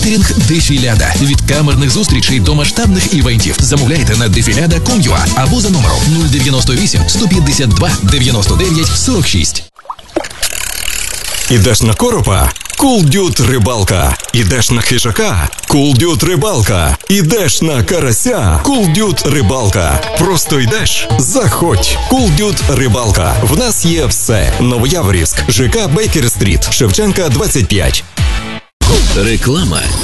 Кейтерінг Дефіляда. Від камерних зустрічей до масштабних івентів. Замовляйте на defilada.com.ua або за номером 098 152 99 46. Ідеш на коропа? Cool Dude Рибалка. Ідеш на хижака? Cool Dude Рибалка. Ідеш на карася? Cool Dude Рибалка. Просто йдеш? Заходь. Cool Dude Рибалка. В нас є все. Новояворівськ, ЖК Бейкер-стріт, Шевченка, 25. Реклама.